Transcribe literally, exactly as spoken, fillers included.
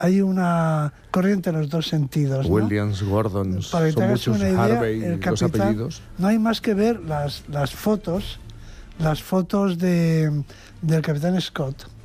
hay una corriente en los dos sentidos, ¿no? Williams, Gordon, Para que te son hagas muchos, una idea, Harvey, el los capitán, apellidos. no hay más que ver las, las fotos, las fotos de, del capitán Scott.